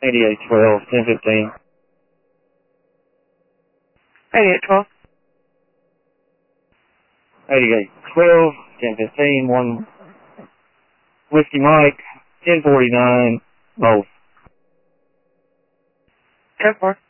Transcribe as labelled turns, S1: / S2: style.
S1: 8812, 1015.
S2: 8812.
S1: 8812, 1015, 1 Whiskey Mike, 1049, both.
S2: 10-4.